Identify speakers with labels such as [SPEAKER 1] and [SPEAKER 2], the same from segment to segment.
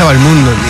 [SPEAKER 1] comenzaba el mundo en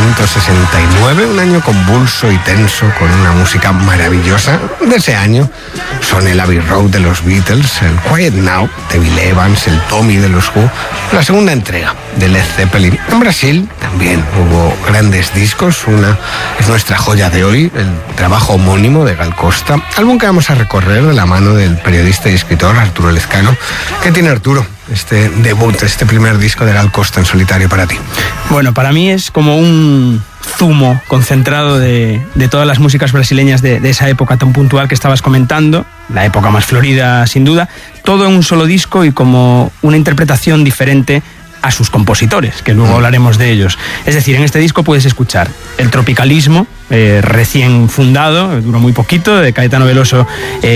[SPEAKER 1] 1969, un año convulso y tenso, con una música maravillosa. De ese año son el Abbey Road de los Beatles, el Quiet Now de Bill Evans, el Tommy de los Who, la segunda entrega de Led Zeppelin. En Brasil también hubo grandes discos, una es nuestra joya de hoy, el trabajo homónimo de Gal Costa, álbum que vamos a recorrer de la mano del periodista y escritor Arturo Lezcano. ¿Qué tiene Arturo este debut, este primer disco de Gal Costa en solitario para ti?
[SPEAKER 2] Bueno, para mí es como un zumo concentrado de todas las músicas brasileñas de esa época tan puntual que estabas comentando, la época más florida sin duda, todo en un solo disco y como una interpretación diferente a sus compositores, que luego hablaremos de ellos. Es decir, en este disco puedes escuchar el tropicalismo, recién fundado, duró muy poquito, de Caetano Veloso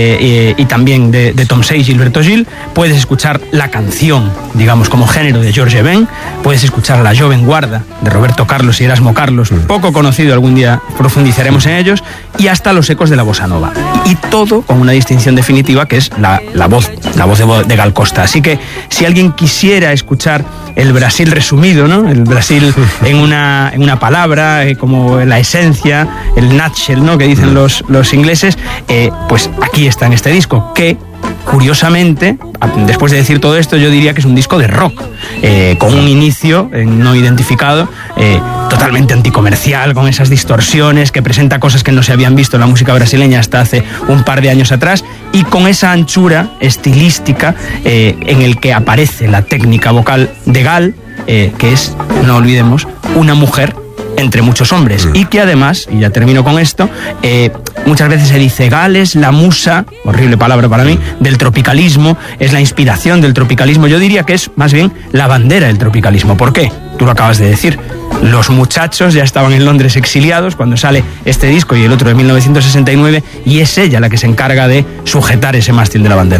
[SPEAKER 2] y también de Tom Sey y Gilberto Gil. Puedes escuchar la canción, digamos, como género de Jorge Ben. Puedes escuchar La Joven Guarda de Roberto Carlos y Erasmo Carlos, poco conocido, algún día profundizaremos en ellos, y hasta los ecos de la bossa nova. Y todo con una distinción definitiva que es la voz de Gal Costa. Así que si alguien quisiera escuchar el Brasil resumido, ¿no? El Brasil en una palabra, como la esencia, el nutshell, ¿no? Que dicen los ingleses, pues aquí está en este disco, que curiosamente, después de decir todo esto, yo diría que es un disco de rock, con un inicio no identificado, totalmente anticomercial, con esas distorsiones, que presenta cosas que no se habían visto en la música brasileña hasta hace un par de años atrás, y con esa anchura estilística en el que aparece la técnica vocal de Gal, que es, no olvidemos, una mujer entre muchos hombres, y que además, y ya termino con esto, muchas veces se dice Gal es la musa, horrible palabra para mí, del tropicalismo, es la inspiración del tropicalismo. Yo diría que es más bien la bandera del tropicalismo. ¿Por qué? Tú lo acabas de decir. Los muchachos ya estaban en Londres exiliados cuando sale este disco y el otro de 1969, y es ella la que se encarga de sujetar ese mástil de la bandera.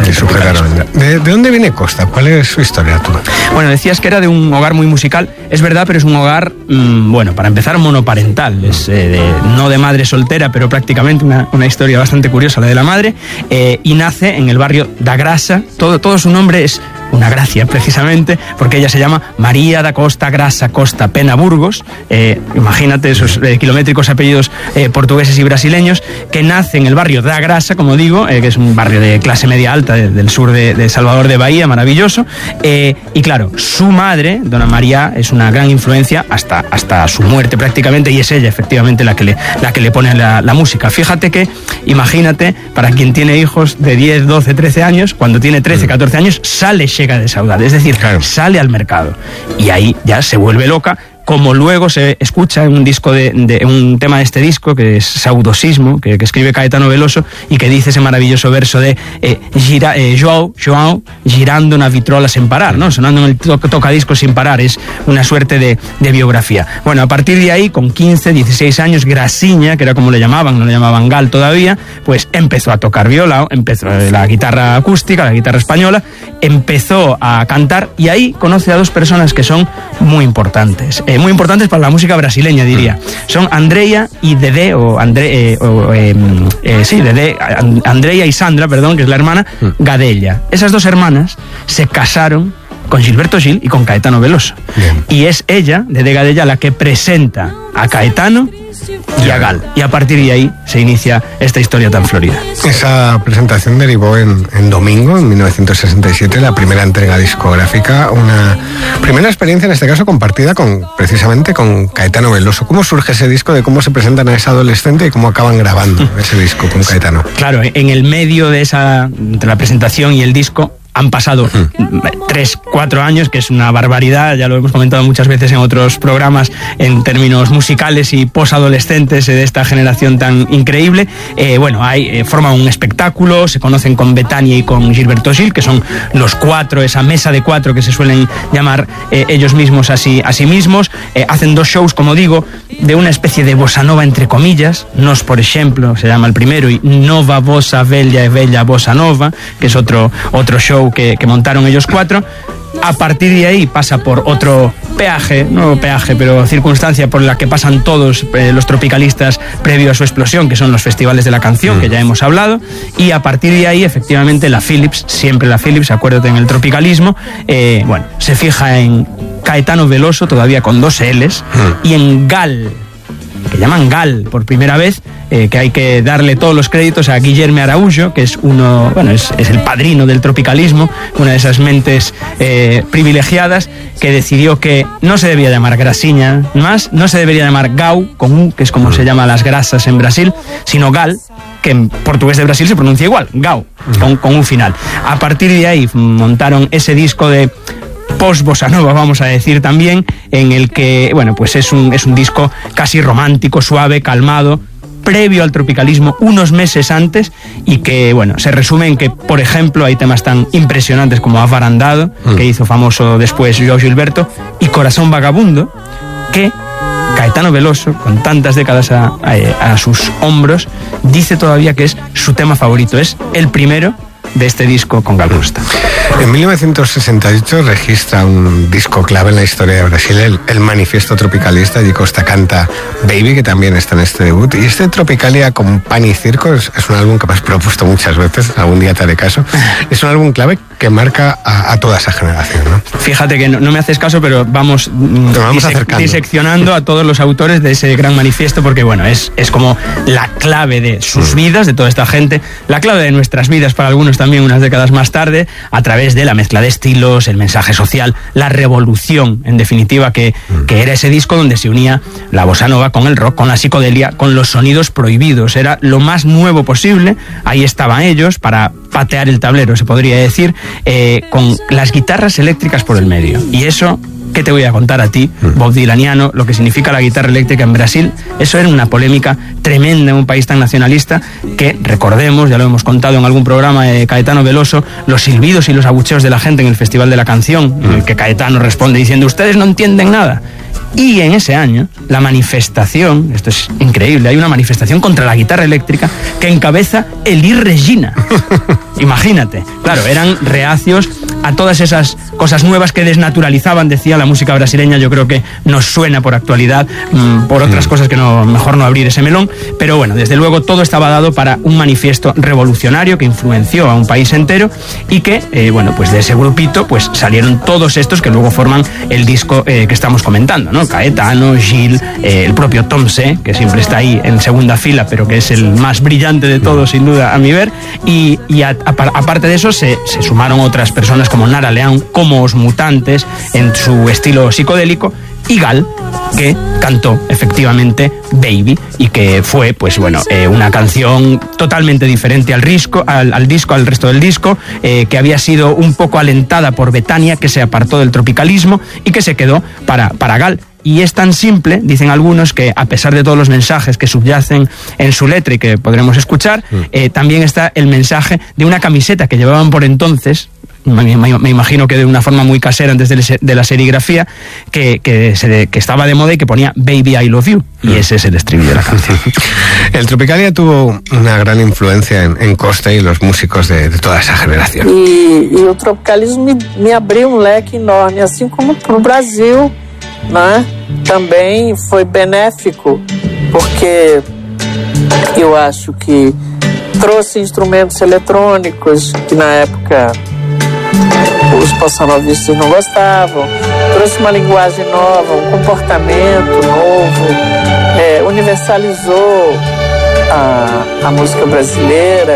[SPEAKER 1] ¿De dónde viene Costa? ¿Cuál es su historia, Arturo?
[SPEAKER 2] Bueno, decías que era de un hogar muy musical. Es verdad, pero es un hogar, bueno, para empezar, monoparental. Es no de madre soltera, pero prácticamente una historia bastante curiosa, la de la madre. Y nace en el barrio da Graça. Todo su nombre es una gracia, precisamente, porque ella se llama María da Costa Graça Costa Pena Burgos. Imagínate esos kilométricos apellidos portugueses y brasileños, que nace en el barrio da Graça, como digo, que es un barrio de clase media alta del sur de Salvador de Bahía, maravilloso. Y claro, su madre, Dona María, es una gran influencia hasta su muerte prácticamente, y es ella efectivamente la que le pone la música. Fíjate que, imagínate, para quien tiene hijos de 10, 12, 13 años, cuando tiene 13, 14 años, llega de saudade, es decir, claro, sale al mercado, y ahí ya se vuelve loca, como luego se escucha en un disco un tema de este disco, que es Saudosismo, que escribe Caetano Veloso, y que dice ese maravilloso verso de João girando na vitrola sin parar, ¿no? Sonando en el tocadiscos sin parar. Es una suerte de biografía. Bueno, a partir de ahí, con 15, 16 años, Graciña, que era como le llamaban, no le llamaban Gal todavía, pues empezó a tocar viola, empezó la guitarra acústica, la guitarra española, empezó a cantar, y ahí conoce a dos personas que son muy importantes para la música brasileña, diría. Son Andrea y Dedé, Andrea y Sandra, perdón, que es la hermana, Gadella. Esas dos hermanas se casaron con Gilberto Gil y con Caetano Veloso. Bien. Y es ella, Dedé Gadella, la que presenta a Caetano y a Gal. Y a partir de ahí se inicia esta historia tan florida.
[SPEAKER 1] Esa presentación derivó en Domingo, en 1967, la primera entrega discográfica, una primera experiencia, en este caso, compartida precisamente con Caetano Veloso. ¿Cómo surge ese disco, de cómo se presentan a esa adolescente y cómo acaban grabando ese disco con Caetano?
[SPEAKER 2] Claro, en el medio entre la presentación y el disco, han pasado 3, 4 años, que es una barbaridad, ya lo hemos comentado muchas veces en otros programas en términos musicales y posadolescentes de esta generación tan increíble. Forman un espectáculo, se conocen con Betania y con Gilberto Gil, que son los cuatro, esa mesa de cuatro que se suelen llamar ellos mismos a sí mismos. Hacen 2 shows, como digo, de una especie de bossa nova, entre comillas. Nos, por ejemplo, se llama el primero, y Nova Bossa Bella e Bella Bossa Nova, que es otro show que montaron ellos 4. A partir de ahí pasa por otro circunstancia por la que pasan todos los tropicalistas previo a su explosión, que son los festivales de la canción, que ya hemos hablado, y a partir de ahí, efectivamente, la Philips, siempre la Philips, acuérdate, en el tropicalismo, se fija en Caetano Veloso, todavía con 2 L's, y en Gal, que llaman Gal por primera vez, que hay que darle todos los créditos a Guillermo Araújo, que es es el padrino del tropicalismo, una de esas mentes privilegiadas, que decidió que no se debía llamar grasiña más, no se debería llamar Gau, con U, que es como se llama las grasas en Brasil, sino Gal, que en portugués de Brasil se pronuncia igual, Gau, con un final. A partir de ahí montaron ese disco de post-bossa nova, vamos a decir también, en el que, pues es un disco casi romántico, suave, calmado, previo al tropicalismo, unos meses antes, y que, se resume en que, por ejemplo, hay temas tan impresionantes como Avarandado, que hizo famoso después João Gilberto, y Corazón Vagabundo, que Caetano Veloso, con tantas décadas a sus hombros, dice todavía que es su tema favorito, es el primero de este disco con Gal Costa.
[SPEAKER 1] En 1968 registra un disco clave en la historia de Brasil, el Manifiesto Tropicalista. Allí Costa canta Baby, que también está en este debut. Y este Tropicalia con Pan y Circo es un álbum que me has propuesto muchas veces, algún día te haré caso. Es un álbum clave que marca a toda esa generación, ¿no?
[SPEAKER 2] Fíjate que no me haces caso, pero vamos diseccionando a todos los autores de ese gran manifiesto, porque es como la clave de sus vidas, de toda esta gente, la clave de nuestras vidas para algunos también unas décadas más tarde, a través de la mezcla de estilos, el mensaje social, la revolución, en definitiva, que era ese disco donde se unía la bossa nova con el rock, con la psicodelia, con los sonidos prohibidos. Era lo más nuevo posible. Ahí estaban ellos para patear el tablero, se podría decir, con las guitarras eléctricas por el medio. Y eso, ¿qué te voy a contar a ti, Bob Dylaniano, lo que significa la guitarra eléctrica en Brasil? Eso era una polémica tremenda en un país tan nacionalista que, recordemos, ya lo hemos contado en algún programa de Caetano Veloso, los silbidos y los abucheos de la gente en el Festival de la Canción, en el que Caetano responde diciendo: ustedes no entienden nada. Y en ese año, la manifestación, esto es increíble, hay una manifestación contra la guitarra eléctrica que encabeza Elis Regina. Imagínate, claro, eran reacios a todas esas cosas nuevas que desnaturalizaban, decía, la música brasileña. Yo creo que nos suena por actualidad, por otras cosas que mejor no abrir ese melón, pero desde luego todo estaba dado para un manifiesto revolucionario que influenció a un país entero y que, de ese grupito, salieron todos estos que luego forman el disco que estamos comentando, ¿no? Caetano, Gil, el propio Tom C, que siempre está ahí en segunda fila, pero que es el más brillante de todos, sin duda, a mi ver, y aparte de eso se sumaron otras personas como Nara Leão, como Os Mutantes, en su estilo psicodélico, y Gal, que cantó efectivamente Baby, y que fue una canción totalmente diferente al resto del disco, que había sido un poco alentada por Betania, que se apartó del tropicalismo y que se quedó para Gal. Y es tan simple, dicen algunos, que a pesar de todos los mensajes que subyacen en su letra y que podremos escuchar, también está el mensaje de una camiseta que llevaban por entonces, me imagino que de una forma muy casera antes de la serigrafía, que estaba de moda y que ponía Baby I Love You, y ese es el estribillo de la canción.
[SPEAKER 1] El Tropicalia tuvo una gran influencia en Costa y los músicos de toda esa generación.
[SPEAKER 3] Y el tropicalismo me abriu leque enorme, así como para o Brasil, né? Também foi benéfico, porque eu acho que trouxe instrumentos eletrônicos que na época os bossanovistas não gostavam, trouxe uma linguagem nova, um comportamento novo, universalizou a música brasileira.